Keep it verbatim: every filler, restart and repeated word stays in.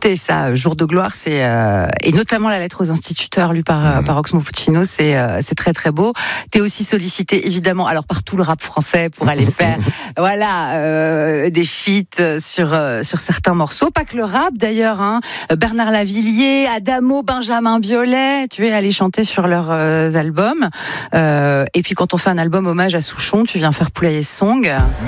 écouter ça, Jour de gloire, c'est euh, et notamment la lettre aux instituteurs lue par mmh. par Oxmo Puccino, c'est euh, c'est très très beau. T'es aussi sollicité évidemment, alors par tout le rap français pour aller faire voilà euh, des feats sur euh, sur certains morceaux, pas que le rap d'ailleurs. Hein. Bernard Lavilliers, Adamo, Benjamin Biolay, tu es allé chanter sur leurs euh, albums. Euh, et puis quand on fait un album hommage à Souchon, tu viens faire Poulailler Song.